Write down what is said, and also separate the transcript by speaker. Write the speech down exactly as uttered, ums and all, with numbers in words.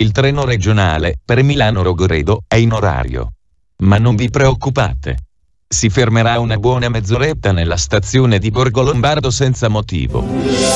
Speaker 1: Il treno regionale per Milano-Rogoredo è in orario. Ma non vi preoccupate. Si fermerà una buona mezz'oretta nella stazione di Borgolombardo senza motivo.